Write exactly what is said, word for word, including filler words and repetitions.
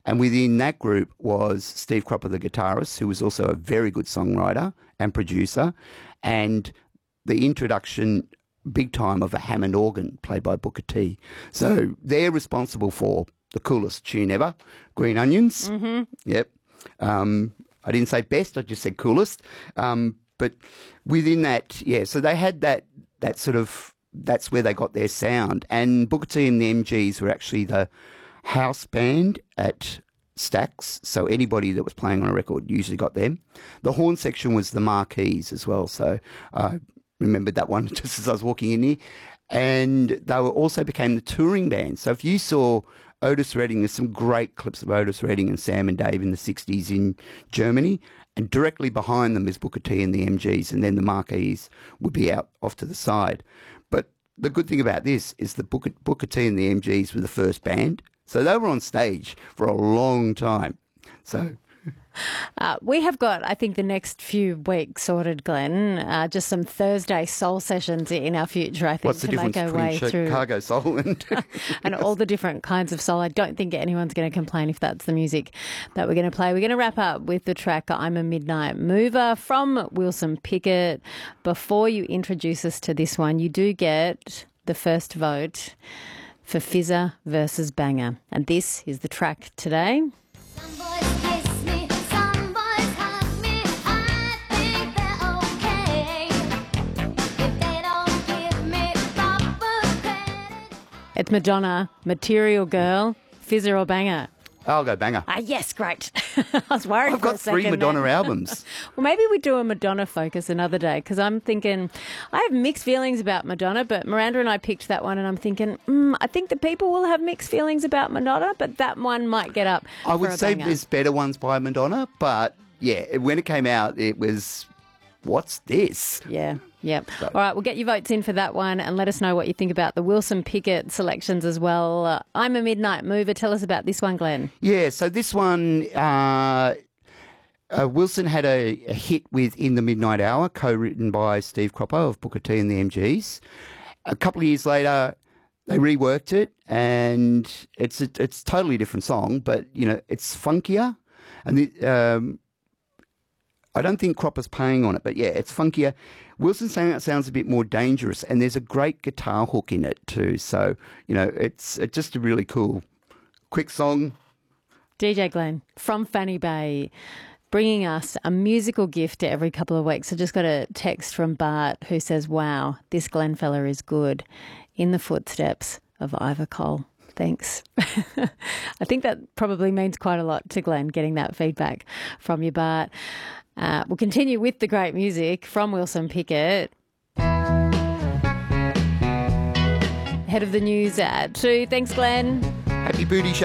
And within that group was Steve Cropper, the guitarist, who was also a very good songwriter and producer, and the introduction big time of a Hammond organ played by Booker T. So they're responsible for the coolest tune ever, Green Onions. Mm-hmm. Yep. Um, I didn't say best, I just said coolest. Um, but within that, yeah, so they had that that sort of, that's where they got their sound. And Booker T and the M Gs were actually the house band at Stax, so anybody that was playing on a record usually got them. The horn section was the Marquees as well, so I remembered that one just as I was walking in here. And they were also became the touring band. So if you saw Otis Redding, there's some great clips of Otis Redding and Sam and Dave in the sixties in Germany, and directly behind them is Booker T and the M Gs, and then the Marquees would be out off to the side. But the good thing about this is that Booker, Booker T and the M Gs were the first band, so they were on stage for a long time. So Uh, we have got, I think, the next few weeks sorted, Glenn. Uh, just some Thursday soul sessions in our future, I think, what's the to difference make our between way through Chicago soul and and all the different kinds of soul. I don't think anyone's going to complain if that's the music that we're going to play. We're going to wrap up with the track I'm a Midnight Mover from Wilson Pickett. Before you introduce us to this one, you do get the first vote for Fizzer versus Banger. And this is the track today. Some boys kiss me, some boys hug me. I think they're okay if they don't give me proper credit. It's Madonna, Material Girl, Fizzer or Banger. I'll go Banger. Ah, yes, great. I was worried I've for a got three second Madonna there. albums. Well, maybe we do a Madonna focus another day, because I'm thinking I have mixed feelings about Madonna, but Miranda and I picked that one, and I'm thinking mm, I think the people will have mixed feelings about Madonna, but that one might get up. I would for a say banger. there's better ones by Madonna, but yeah, when it came out, it was, what's this? Yeah, yep. All right, we'll get your votes in for that one and let us know what you think about the Wilson Pickett selections as well. Uh, I'm a Midnight Mover. Tell us about this one, Glenn. Yeah, so this one, uh, uh, Wilson had a, a hit with In the Midnight Hour, co-written by Steve Cropper of Booker T and the M Gs. A couple of years later, they reworked it, and it's a, it's a totally different song, but, you know, it's funkier. And the, um, I don't think Cropper's paying on it, but yeah, it's funkier. Wilson saying it sounds a bit more dangerous, and there's a great guitar hook in it too. So, you know, it's, it's just a really cool, quick song. D J Glenn from Fanny Bay, bringing us a musical gift every couple of weeks. I just got a text from Bart who says, wow, this Glenn fella is good, in the footsteps of Ivor Cole. Thanks. I think that probably means quite a lot to Glenn, getting that feedback from you, Bart. Uh, we'll continue with the great music from Wilson Pickett. Head of the news at two. Thanks, Glenn. Happy booty show.